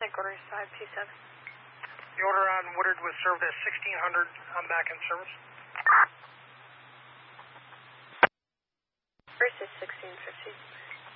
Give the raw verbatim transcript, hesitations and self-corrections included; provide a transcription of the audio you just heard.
Headquarters five two seven. The order on Woodard was served at sixteen hundred. I'm back in service. First is sixteen fifty.